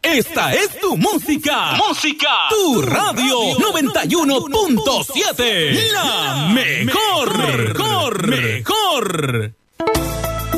Esta es tu música. Música. Tu radio 91.7. La mejor. Mejor.